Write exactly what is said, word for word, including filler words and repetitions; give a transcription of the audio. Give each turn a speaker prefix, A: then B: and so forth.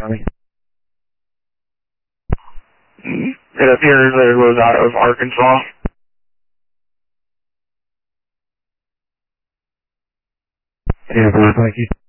A: County. It appears that it was out of Arkansas.
B: Yeah, thank you.